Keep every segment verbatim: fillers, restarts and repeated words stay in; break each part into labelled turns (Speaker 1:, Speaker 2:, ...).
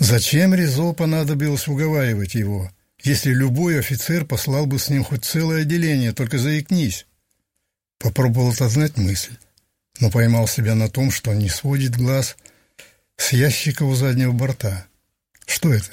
Speaker 1: Зачем Ризо понадобилось уговаривать его, если любой офицер послал бы с ним хоть целое отделение, только заикнись? Попробовал отогнать мысль, но поймал себя на том, что не сводит глаз с ящика у заднего борта. Что это?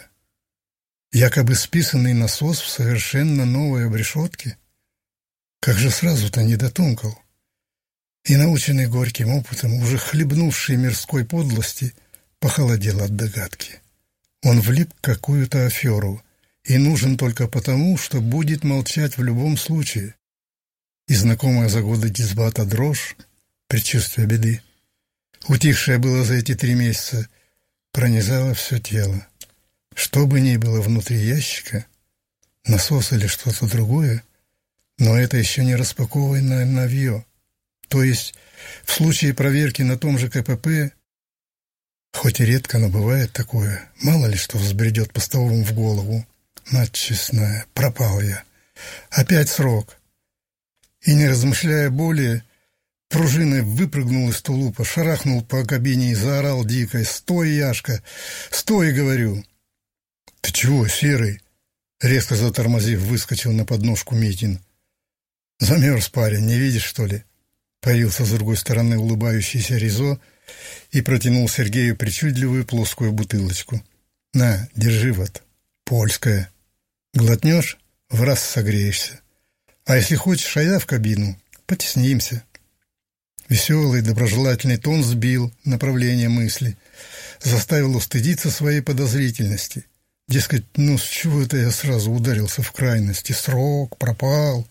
Speaker 1: Якобы списанный насос в совершенно новой обрешетке? Как же сразу-то не дотумкал? И, наученный горьким опытом, уже хлебнувший мирской подлости, похолодел от догадки. Он влип в какую-то аферу и нужен только потому, что будет молчать в любом случае. И знакомая за годы дисбата дрожь, предчувствие беды, утихшая было за эти три месяца, пронизала все тело. Что бы ни было внутри ящика, насос или что-то другое, но это еще не распакованное навье. То есть в случае проверки на том же ка пэ пэ, хоть и редко, но бывает такое, мало ли что взбредет постовому в голову. Мать честная, пропал я. Опять срок. И, не размышляя более, пружиной выпрыгнул из тулупа, шарахнул по кабине и заорал дико: «Стой, Яшка! Стой, говорю!» «Ты чего, Серый?» Резко затормозив, выскочил на подножку Митин. «Замерз парень, не видишь, что ли?» Появился с другой стороны улыбающийся Ризо и протянул Сергею причудливую плоскую бутылочку. «На, держи вот, польская. Глотнешь — в раз согреешься. А если хочешь, а я в кабину, потеснимся». Веселый, доброжелательный тон сбил направление мысли, заставил устыдиться своей подозрительности. Дескать, ну с чего это я сразу ударился в крайности? Срок, пропал.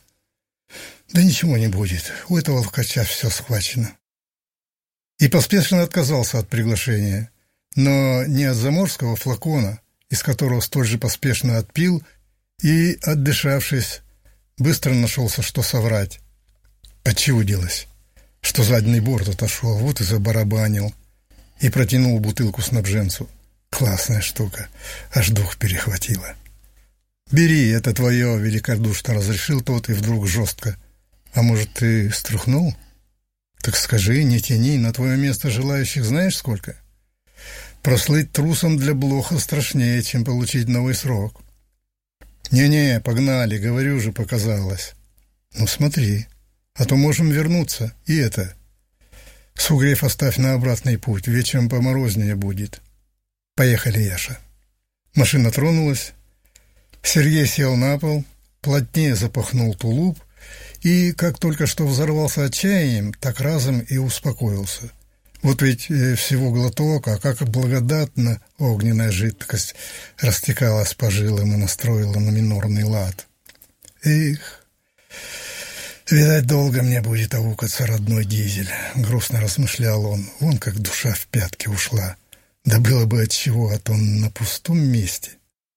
Speaker 1: Да ничего не будет, у этого ловкача все схвачено. И поспешно отказался от приглашения, но не от заморского флакона, из которого столь же поспешно отпил, и, отдышавшись, быстро нашелся, что соврать. Почудилось, что задний борт отошел, вот и забарабанил, и протянул бутылку снабженцу. Классная штука, аж дух перехватило. «Бери, это твое», — великодушно разрешил тот, и вдруг жестко: «А может, ты струхнул? Так скажи, не тяни, на твое место желающих знаешь сколько? Прослыть трусом для Блоха страшнее, чем получить новый срок». «Не-не, погнали, говорю же, показалось». «Ну смотри, а то можем вернуться, и это. Сугрев оставь на обратный путь, вечером поморознее будет. Поехали, Яша». Машина тронулась. Сергей сел на пол, плотнее запахнул тулуп и, как только что взорвался отчаянием, так разом и успокоился. Вот ведь всего глоток, а как благодатно огненная жидкость растекалась по жилам и настроила на минорный лад. Эх, видать, долго мне будет аукаться родной дизель, грустно размышлял он. Вон как душа в пятки ушла. Да было бы отчего, а то он на пустом месте.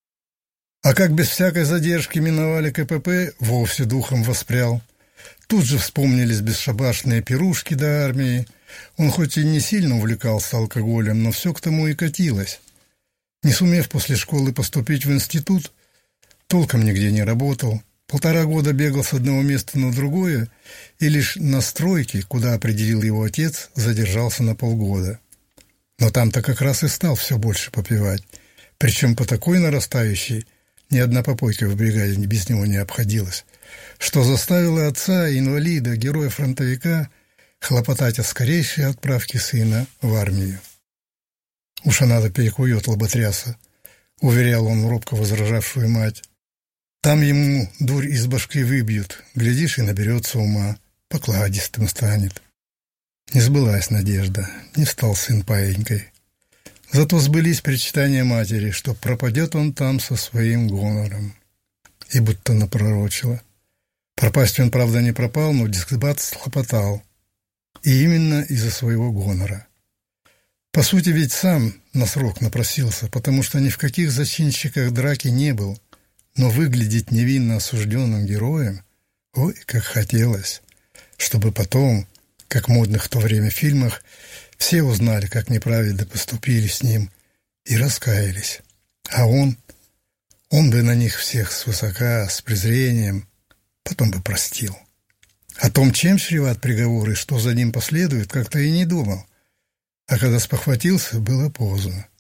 Speaker 1: А как без всякой задержки миновали ка пэ пэ, вовсе духом воспрял. Тут же вспомнились бесшабашные пирушки до армии. Он хоть и не сильно увлекался алкоголем, но все к тому и катилось. Не сумев после школы поступить в институт, толком нигде не работал. Полтора года бегал с одного места на другое, и лишь на стройке, куда определил его отец, задержался на полгода. Но там-то как раз и стал все больше попивать. Причем по такой нарастающей, ни одна попойка в бригаде без него не обходилась, что заставило отца, инвалида, героя-фронтовика, хлопотать о скорейшей отправке сына в армию. «Уж она-то перекует лоботряса», — уверял он робко возражавшую мать. «Там ему дурь из башки выбьют, глядишь, и наберется ума, покладистым станет». Не сбылась надежда, не стал сын паинькой. Зато сбылись причитания матери, что пропадет он там со своим гонором. И будто напророчило. Пропасть он, правда, не пропал, но дисбат схлопотал. И именно из-за своего гонора. По сути, ведь сам на срок напросился, потому что ни в каких зачинщиках драки не был. Но выглядеть невинно осужденным героем, ой, как хотелось, чтобы потом, как в модных в то время фильмах, все узнали, как неправильно поступили с ним, и раскаялись. А он, он бы на них всех свысока, с презрением, потом бы простил. О том, чем чреват приговор и что за ним последует, как-то и не думал. А когда спохватился, было поздно.